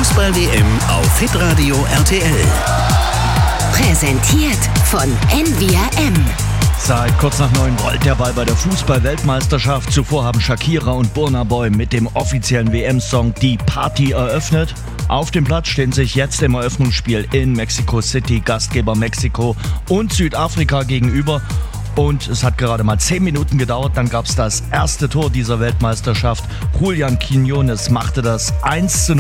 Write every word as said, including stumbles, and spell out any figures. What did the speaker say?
Fußball-W M auf Hitradio R T L. Präsentiert von N V R M. Seit kurz nach neun rollt der Ball bei der Fußball-Weltmeisterschaft. Zuvor haben Shakira und Burna Boy mit dem offiziellen W M-Song die Party eröffnet. Auf dem Platz stehen sich jetzt im Eröffnungsspiel in Mexico City Gastgeber Mexiko und Südafrika gegenüber. Und es hat gerade mal zehn Minuten gedauert, dann gab es das erste Tor dieser Weltmeisterschaft. Julián Quiñones machte das eins zu null.